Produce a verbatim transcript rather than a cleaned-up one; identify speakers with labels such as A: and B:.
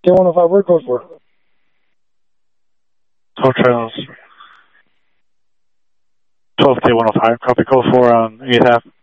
A: K one oh five, word code for?
B: twelve trails. twelve K one oh five, copy code four on eighth half.